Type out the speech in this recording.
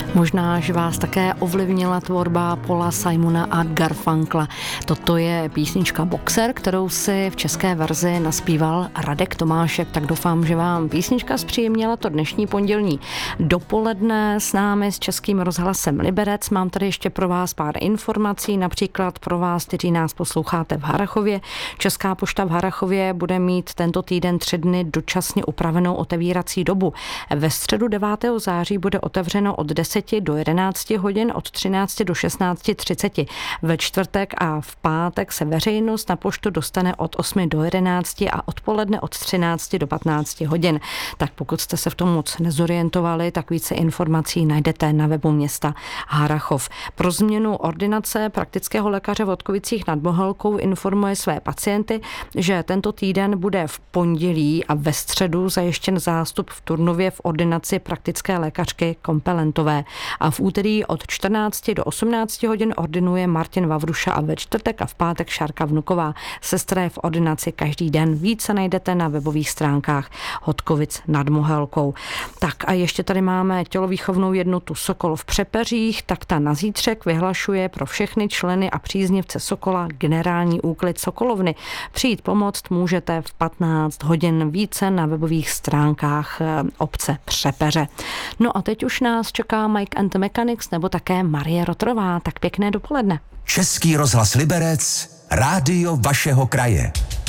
Možná, že vás také ovlivnila tvorba Paula Simona a Garfunkla. Toto je písnička Boxer, kterou si v české verzi naspíval Radek Tomášek, tak doufám, že vám písnička zpříjemnila to dnešní pondělní dopoledne s námi, s Českým rozhlasem Liberec. Mám tady ještě pro vás pár informací, například pro vás, kteří nás posloucháte v Harrachově. Česká pošta v Harrachově bude mít tento týden 3 dny dočasně upravenou otevírací dobu. Ve středu 9. září bude otevřeno od 10 do 11 hodin, od 13 do 16:30. Ve čtvrtek a v pátek se veřejnost na poštu dostane od 8 do 11 a odpoledne od 13 do 15 hodin. Tak pokud jste se v tom moc nezorientovali, tak více informací najdete na webu města Harrachov. Pro změnu ordinace praktického lékaře v Votkovicích nad Mohelkou informuje své pacienty, že tento týden bude v pondělí a ve středu zajištěn zástup v Turnově v ordinaci praktické lékařky Kompelentové. A v úterý od 14 do 18 hodin ordinuje Martin Vavruša a ve čtvrtek a v pátek Šárka Vnuková. Sestra je v ordinaci každý den. Více najdete na webových stránkách Votkovic nad Mohelkou. Tak a ještě tady máme tělovýchovnou jednotu Sokol v Přepeřích, tak ta na zítřek vyhlašuje pro všechny členy a příznivce Sokola generální úklid Sokolovny. Přijít pomoct můžete v 15 hodin. Více na webových stránkách obce Přepeře. No a teď už nás čeká Mike and the Mechanics nebo také Marie Rotrová. Tak pěkné dopoledne. Český rozhlas Liberec, rádio vašeho kraje.